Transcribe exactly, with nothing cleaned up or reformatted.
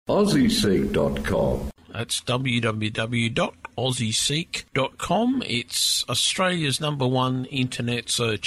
Aussie Seek dot com. That's w w w dot aussie seek dot com. It's Australia's number one internet search